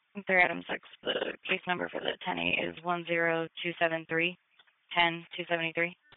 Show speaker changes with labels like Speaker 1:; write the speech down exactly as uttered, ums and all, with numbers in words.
Speaker 1: Three Adam Six. The case number for the ten eight is one zero two seven three ten two seventy three.